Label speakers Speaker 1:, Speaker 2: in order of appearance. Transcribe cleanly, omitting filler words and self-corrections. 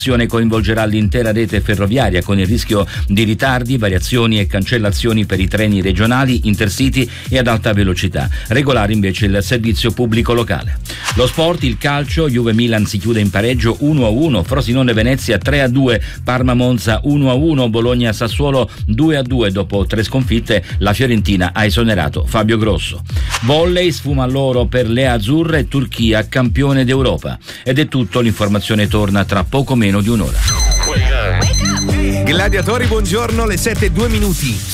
Speaker 1: Coinvolgerà l'intera rete ferroviaria con il rischio di ritardi, variazioni e cancellazioni per i treni regionali, intercity e ad alta velocità. Regolare invece il servizio pubblico locale. Lo sport, il calcio, Juve-Milan si chiude in pareggio 1-1, Frosinone-Venezia 3-2, Parma-Monza 1-1, Bologna-Sassuolo 2-2. Dopo 3 sconfitte la Fiorentina ha esonerato Fabio Grosso. Volley, sfuma l'oro per le azzurre, Turchia campione d'Europa. Ed è tutto, l'informazione torna tra poco meno di un'ora.
Speaker 2: Gladiatori, buongiorno, le 7:02.